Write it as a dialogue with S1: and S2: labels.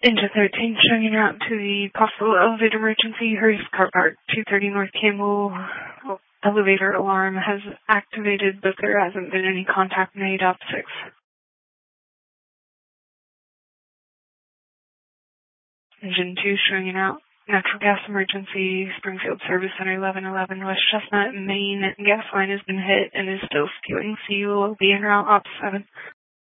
S1: Engine 13 showing en route to the possible elevator emergency. Hurries car park 230 North Campbell. Elevator alarm has activated, but there hasn't been any contact made. Op 6. Engine 2 showing en route. Natural gas emergency. Springfield Service Center 1111 West Chestnut. Main gas line has been hit and is still spewing. CU will be en route. Op 7.